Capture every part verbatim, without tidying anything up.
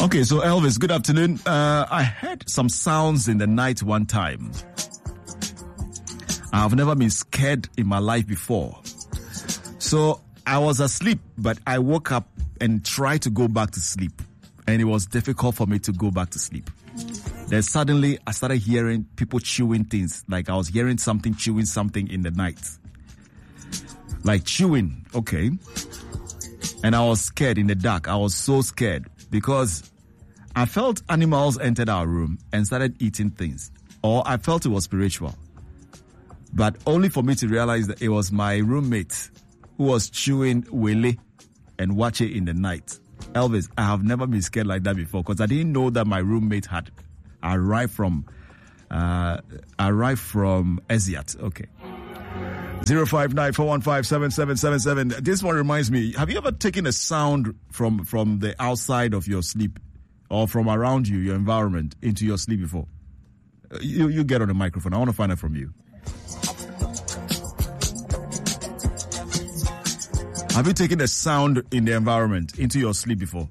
Okay, so Elvis, good afternoon. Uh, I heard some sounds in the night one time. I've never been scared in my life before. So I was asleep, but I woke up and tried to go back to sleep. And it was difficult for me to go back to sleep. Then suddenly I started hearing people chewing things. Like I was hearing something chewing something in the night. Like chewing, okay. And I was scared in the dark. I was so scared because I felt animals entered our room and started eating things. Or I felt it was spiritual. But only for me to realize that it was my roommate who was chewing wele and watch it in the night. Elvis, I have never been scared like that before because I didn't know that my roommate had arrived from uh, arrived from Eziat. Okay. zero five nine four one five seven seven seven seven. This one reminds me, have you ever taken a sound from, from the outside of your sleep or from around you, your environment, into your sleep before? You, you get on the microphone. I want to find out from you. Have you taken a sound in the environment into your sleep before?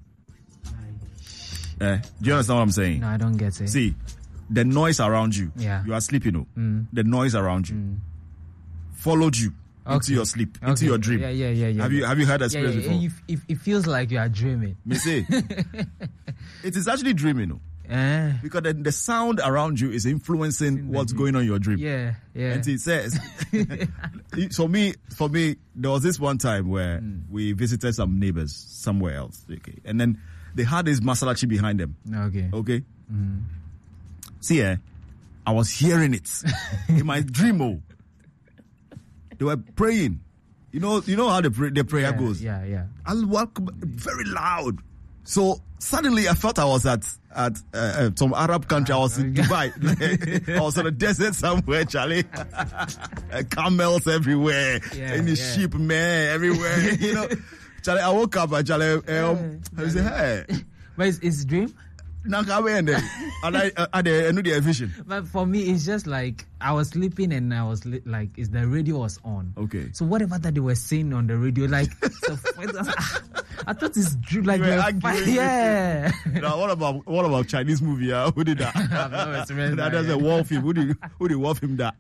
Uh, do you understand what I'm saying? No, I don't get it. See, the noise around you. Yeah. You are sleeping, no? Mm. The noise around you mm. followed you okay. into your sleep, okay. into your dream. Yeah, yeah, yeah, yeah. Have you have you had that experience yeah, yeah. before? It, it feels like you are dreaming. Me say, it is actually dreaming, no? Uh, because the, the sound around you is influencing what's going on in your dream. Yeah, yeah. And it says, so me, for me, there was this one time where mm. we visited some neighbors somewhere else. Okay, and then they had this masalachi behind them. Okay. Okay. Mm. See, eh, I was hearing it in my dream. Oh, they were praying. You know, you know how the pray, the prayer yeah, goes. Yeah, yeah. I'll walk very loud. So suddenly I felt I was at at uh, some Arab country. I was in Dubai. I was on a desert somewhere, Charlie. Camels everywhere, yeah, and the yeah. sheep, man, everywhere. You know, Charlie. I woke up and Charlie, um, yeah. I said, "Hey, but it's, it's dream." Now come and I I I know the vision. But for me, it's just like I was sleeping and I was li- like, is the radio was on. Okay. So whatever that they were saying on the radio, like, so, I thought it's dream, like, yeah. Now what about what about Chinese movie? Uh, who did that? no, that does a war film. Who did who did war film that?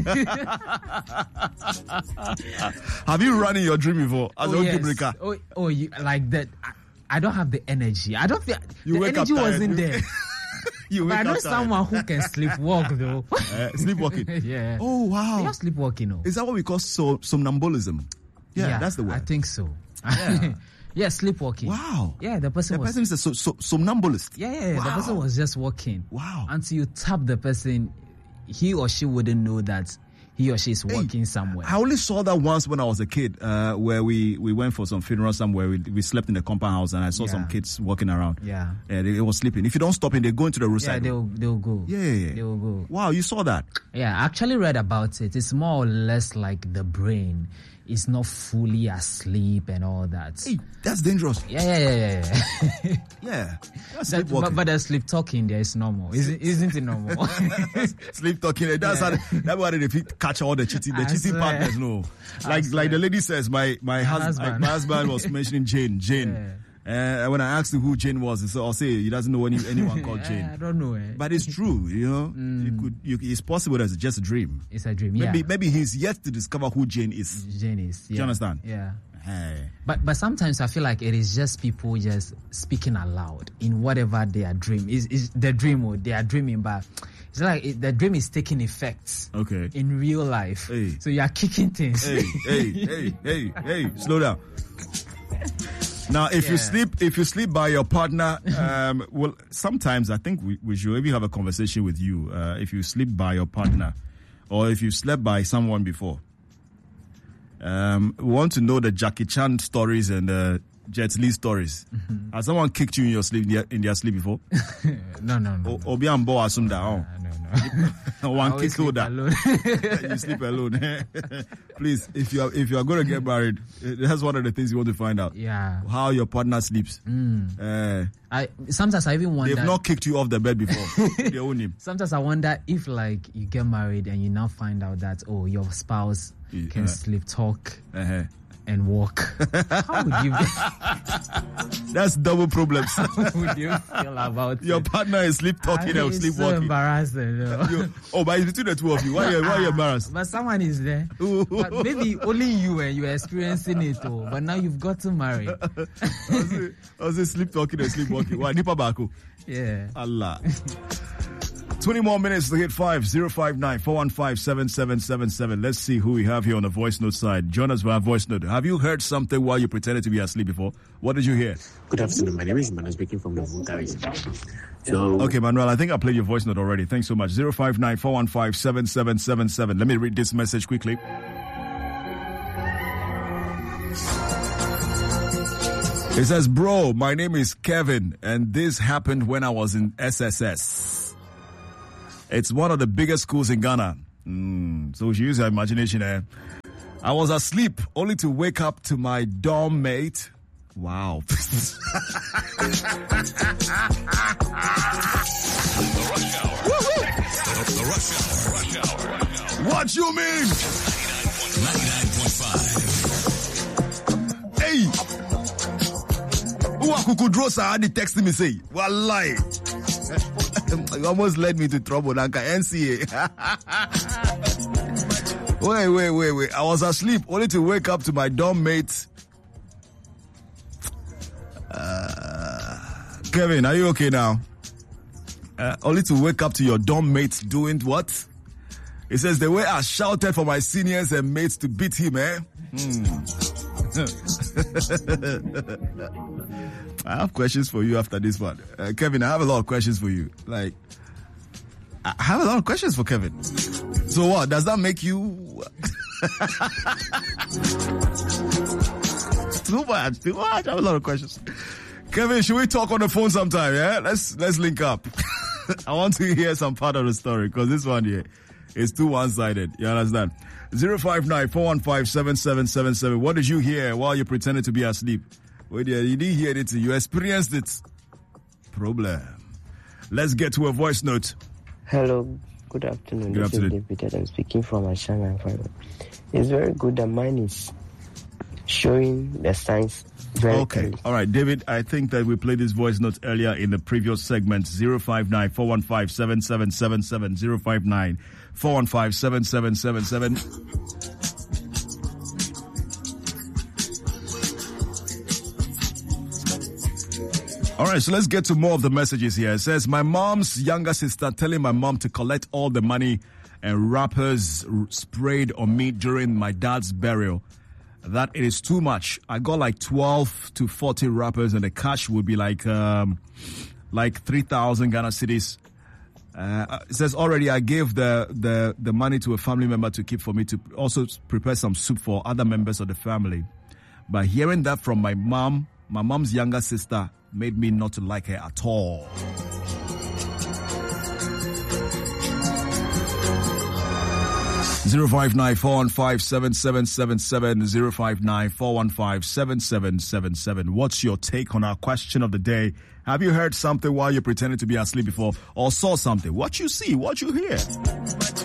Have you run in your dream before as oh, a yes. breaker? Oh, oh, you, like that. I, I don't have the energy. I don't feel you the wake energy up wasn't there. you but wake I know up someone who can sleepwalk though. Uh, sleepwalking. Yeah. Oh wow. You're sleepwalking. No? Is that what we call so, somnambulism? Yeah, yeah, that's the word. I think so. Yeah. yeah, sleepwalking. Wow. Yeah, the person the was. person is a so, so, somnambulist. Yeah, yeah, yeah. Wow. The person was just walking. Wow. Until you tap the person, he or she wouldn't know that he or she is walking hey, somewhere. I only saw that once when I was a kid, uh, where we, we went for some funeral somewhere. We, we slept in the compound house, and I saw yeah. some kids walking around. Yeah, yeah, they, they were sleeping. If you don't stop them, they go into the roadside. Yeah, they'll they'll go. Yeah, yeah, yeah, they will go. Wow, you saw that? Yeah, I actually read about it. It's more or less like the brain is not fully asleep and all that. Hey, that's dangerous. Yeah, yeah, yeah, yeah. yeah. yeah. That's that, but, but the sleep talking there is normal. Isn't, isn't it normal? Sleep talking. That's yeah. how, that's why they catch all the cheating, the I cheating swear. partners. No, like like the lady says, my my, hus- husband. my husband was mentioning Jane. Jane. Yeah. Uh, when I asked him who Jane was, he said, "I'll say he doesn't know any, anyone called Jane." I don't know, eh? But it's true, you know. Mm. You could, you, it's possible that it's just a dream. It's a dream. Maybe, yeah. maybe he's yet to discover who Jane is. Jane is. Yeah. Do you understand? Yeah. Hey. But but sometimes I feel like it is just people just speaking aloud in whatever they are dreaming. Is is the dream or they are dreaming, but it's like it, the dream is taking effect. Okay. In real life. Hey. So you are kicking things. Hey, hey, hey, hey, hey, slow down. Now, if yeah. you sleep, if you sleep by your partner, um, well, sometimes I think we, we should maybe have a conversation with you. Uh, if you sleep by your partner, or if you slept by someone before, um, we want to know the Jackie Chan stories and the Jet Li stories. Mm-hmm. Has someone kicked you in your sleep in their, in their sleep before? no, no, no. O, no. Obiambo assume that. Oh. No, no. One kick alone. You sleep alone. Please, if you are if you are going to get married, that's one of the things you want to find out. Yeah. How your partner sleeps. Mm. Uh, I sometimes I even wonder. They've not kicked you off the bed before. They own him. Sometimes I wonder if like you get married and you now find out that oh your spouse yeah. can sleep talk. Uh-huh. and walk. How would you be? That's double problems. How would you feel about your it? partner is sleep talking I mean, and it's sleepwalking? so embarrassing. No? You, oh, but it's between the two of you. Why are you, why are you embarrassed? But someone is there. But maybe only you and you're experiencing it. Oh, but now you've got to marry. I was saying sleep talking and sleepwalking. Why? Nipa Baku. Yeah. Allah. twenty more minutes to hit five. zero five nine, four one five, seven seven seven seven. Let's see who we have here on the voice note side. Join us via voice note. Have you heard something while you pretended to be asleep before? What did you hear? Good afternoon. My name is Manuel speaking from the Vulgaris. So, okay, Manuel, I think I played your voice note already. Thanks so much. zero five nine, four one five, seven seven seven seven. Let me read this message quickly. It says, bro, my name is Kevin, and this happened when I was in S S S. It's one of the biggest schools in Ghana. Mm, so you use your imagination there. I was asleep only to wake up to my dorm mate. Wow. What you mean? ninety-nine point five. Hey! Who could draw Saadi texting me say, Wallahi. You almost led me to trouble, Nanka N C A. Wait, wait, wait, wait. I was asleep only to wake up to my dorm mate. Uh, Kevin, are you okay now? Uh, only to wake up to your dorm mate doing what? It says the way I shouted for my seniors and mates to beat him, eh? Hmm. I have questions for you after this one. Uh, Kevin, I have a lot of questions for you. Like, I have a lot of questions for Kevin. So what? Does that make you... Too much, too much. I have a lot of questions. Kevin, should we talk on the phone sometime, yeah? Let's, let's link up. I want to hear some part of the story, because this one here is too one-sided. You understand? zero five nine, four one five, seven seven seven seven. What did you hear while you pretended to be asleep? Well, yeah, you didn't hear it. You experienced it. Problem. Let's get to a voice note. Hello. Good afternoon. Good this afternoon. is David. I'm speaking from Ashana. It's very good that mine is showing the signs very Okay. clearly. All right, David, I think that we played this voice note earlier in the previous segment. zero five nine, four one five, seven seven seven seven. zero five nine, four one five, seven seven seven seven. All right, so let's get to more of the messages here. It says, my mom's younger sister telling my mom to collect all the money and wrappers sprayed on me during my dad's burial. That it is too much. I got like twelve to forty wrappers and the cash would be like um, like three thousand Ghana cedis. Uh, it says already I gave the, the, the money to a family member to keep for me to also prepare some soup for other members of the family. But hearing that from my mom, my mom's younger sister, made me not to like her at all. Zero five nine four one five seven seven seven seven zero five nine four one five seven seven seven seven. What's your take on our question of the day? Have you heard something while you're pretending to be asleep before, or saw something? What you see? What you hear?